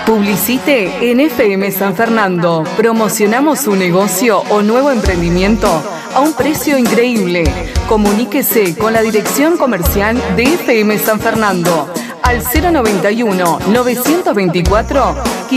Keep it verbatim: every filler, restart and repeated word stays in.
Publicite en F M San Fernando. Promocionamos su negocio o nuevo emprendimiento a un precio increíble. Comuníquese con la dirección comercial de F M San Fernando al cero noventa y uno, novecientos veinticuatro,